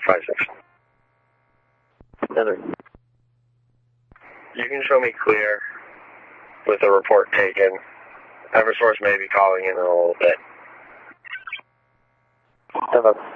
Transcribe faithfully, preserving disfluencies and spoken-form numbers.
five six. Enter. You can show me clear with a report taken. Eversource may be calling in a little bit. Hello.